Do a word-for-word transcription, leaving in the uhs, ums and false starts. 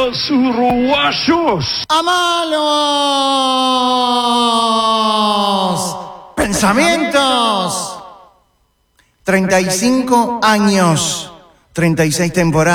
los uruguayos. ¡A malos pensamientos! treinta y cinco años, treinta y seis temporadas.